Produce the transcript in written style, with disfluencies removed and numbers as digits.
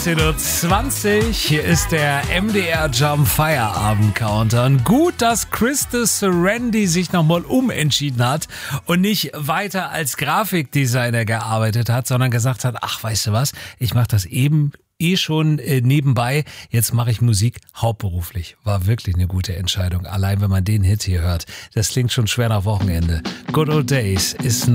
19.20 Uhr, hier ist der MDR Jump Feierabend Countdown. Gut, dass Christus Serendi sich nochmal umentschieden hat und nicht weiter als Grafikdesigner gearbeitet hat, sondern gesagt hat, ach, weißt du was, ich mache das schon nebenbei, jetzt mache ich Musik hauptberuflich. War wirklich eine gute Entscheidung, allein wenn man den Hit hier hört. Das klingt schon schwer nach Wochenende. Good Old Days ist